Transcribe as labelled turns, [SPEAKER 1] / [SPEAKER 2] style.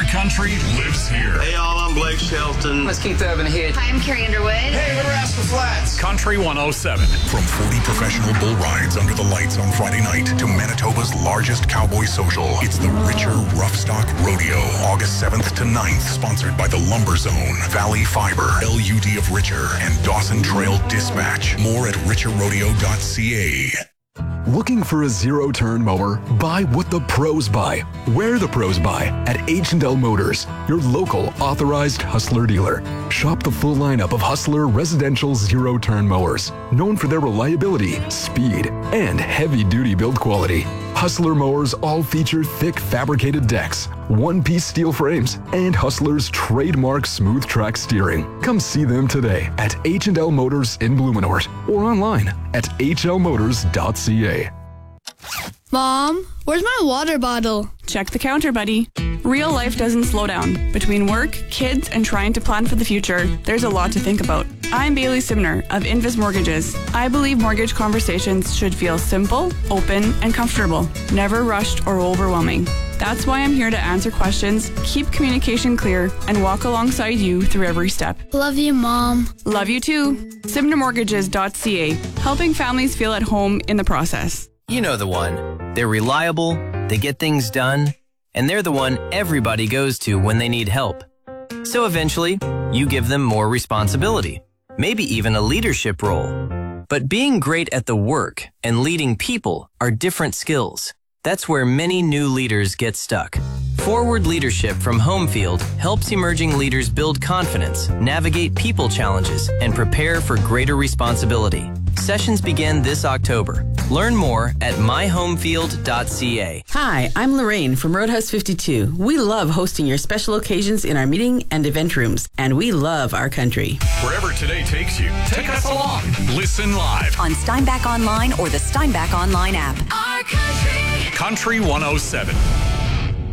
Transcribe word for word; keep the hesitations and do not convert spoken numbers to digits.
[SPEAKER 1] country lives here.
[SPEAKER 2] Hey, y'all, I'm Blake Shelton.
[SPEAKER 3] Let's keep the urban hit.
[SPEAKER 4] Hi, I'm Carrie Underwood.
[SPEAKER 5] Hey, we're Rascal Flats.
[SPEAKER 1] Country one oh seven.
[SPEAKER 6] From forty professional bull rides under the lights on Friday night to Manitoba's largest cowboy social, it's the Richer Roughstock Rodeo, August seventh to ninth, sponsored by the Lumber Zone, Valley Fiber, L U D of Richer, and Dawson Trail Dispatch. More at richer rodeo dot c a.
[SPEAKER 7] Looking for a zero-turn mower? Buy what the pros buy. Where the pros buy at H and L Motors, your local authorized Hustler dealer. Shop the full lineup of Hustler residential zero-turn mowers, known for their reliability, speed, and heavy-duty build quality. Hustler mowers all feature thick fabricated decks, one-piece steel frames, and Hustler's trademark smooth track steering. Come see them today at H and L Motors in Blumenort or online at h l motors dot c a.
[SPEAKER 8] Mom, where's my water bottle?
[SPEAKER 9] Check the counter, buddy. Real life doesn't slow down. Between work, kids, and trying to plan for the future, there's a lot to think about. I'm Bailey Simner of Invis Mortgages. I believe mortgage conversations should feel simple, open, and comfortable, never rushed or overwhelming. That's why I'm here to answer questions, keep communication clear, and walk alongside you through every step.
[SPEAKER 8] Love you, Mom.
[SPEAKER 9] Love you too. simner mortgages dot c a, helping families feel at home in the process.
[SPEAKER 10] You know the one. They're reliable, they get things done, and they're the one everybody goes to when they need help. So eventually, you give them more responsibility, maybe even a leadership role. But being great at the work and leading people are different skills. That's where many new leaders get stuck. Forward Leadership from Homefield helps emerging leaders build confidence, navigate people challenges, and prepare for greater responsibility. Sessions begin this October. Learn more at my homefield dot c a.
[SPEAKER 11] Hi, I'm Lorraine from Roadhouse fifty-two. We love hosting your special occasions in our meeting and event rooms, and we love our country.
[SPEAKER 1] Wherever today takes you, take us along. Listen live
[SPEAKER 12] on Steinbach Online or the Steinbach Online app.
[SPEAKER 1] Our country. Country one oh seven.